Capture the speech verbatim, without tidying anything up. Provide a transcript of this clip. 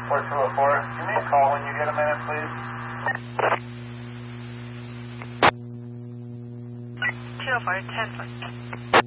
four two oh four, give me a call when you get a minute, please. two oh four, ten foot.